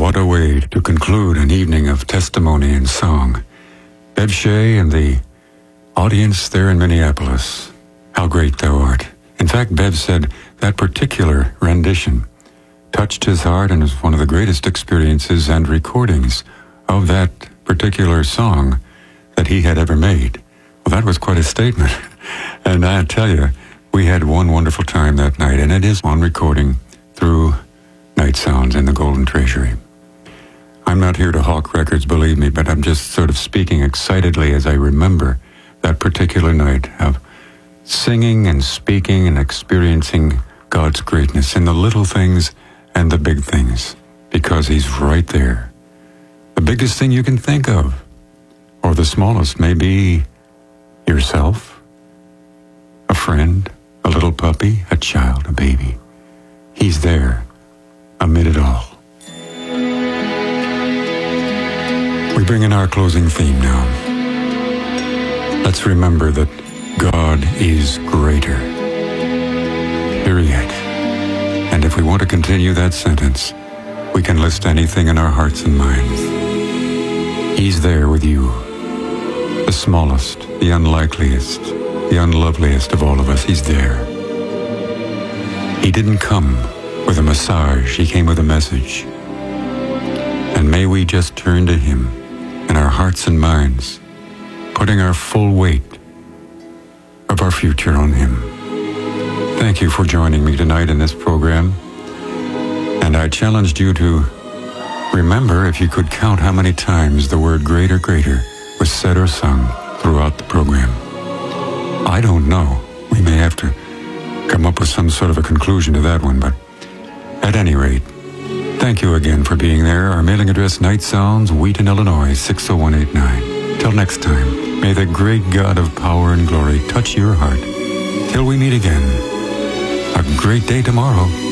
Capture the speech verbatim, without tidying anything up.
What a way to conclude an evening of testimony and song. Bev Shea and the audience there in Minneapolis. How great thou art. In fact, Bev said that particular rendition touched his heart and was one of the greatest experiences and recordings of that particular song that he had ever made. Well, that was quite a statement. And I tell you, we had one wonderful time that night, and it is on recording through Night Sounds in the Golden Treasury. I'm not here to hawk records, believe me, but I'm just sort of speaking excitedly as I remember that particular night of singing and speaking and experiencing God's greatness in the little things and the big things, because He's right there. The biggest thing you can think of, or the smallest, may be yourself, a friend, a little puppy, a child, a baby. He's there amid it all. We bring in our closing theme now. Let's remember that God is greater. Period. And if we want to continue that sentence, we can list anything in our hearts and minds. He's there with you. The smallest, the unlikeliest, the unloveliest of all of us, He's there. He didn't come with a massage, He came with a message. And may we just turn to Him in our hearts and minds, putting our full weight of our future on Him. Thank you for joining me tonight in this program. And I challenged you to remember, if you could count how many times the word greater, greater was said or sung throughout the program. I don't know. We may have to come up with some sort of a conclusion to that one, but at any rate, thank you again for being there. Our mailing address, Night Sounds, Wheaton, Illinois, six oh one eight nine. Till next time, may the great God of power and glory touch your heart. Till we meet again, a great day tomorrow.